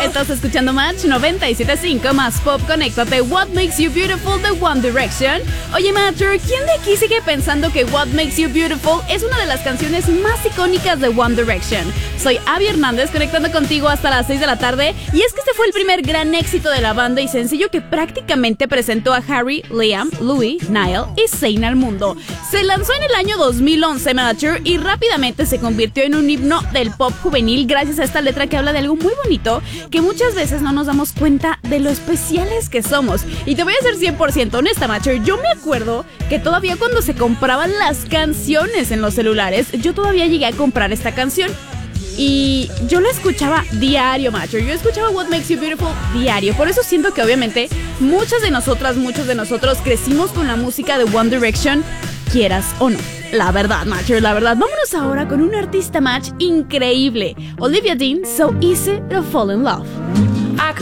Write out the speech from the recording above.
Estás escuchando Match 97.5 más pop. Conéctate. What Makes You Beautiful de One Direction. Oye, Matcher, ¿quién de aquí sigue pensando que What Makes You Beautiful es una de las canciones más icónicas de One Direction? Soy Abby Hernández, conectando contigo hasta las 6 de la tarde. Y es que este fue el primer gran éxito de la banda y sencillo que prácticamente presentó a Harry, Liam, Louis, Niall y Zayn al mundo. Se lanzó en el año 2011, Matcher, y rápidamente se convirtió en un himno del pop juvenil gracias a esta letra que habla de algo muy bonito que muchas veces no nos damos cuenta de lo especiales que somos. Y te voy a ser 100% honesta, Matcher, yo me acuerdo que todavía cuando se compraban las canciones en los celulares, yo todavía llegué a comprar esta canción. Y yo la escuchaba diario, Matcher. Yo escuchaba What Makes You Beautiful diario. Por eso siento que obviamente muchos de nosotros crecimos con la música de One Direction, quieras o no. La verdad, Matcher, la verdad. Vámonos ahora con un artista, Match, increíble. Olivia Dean, So Easy to Fall in Love.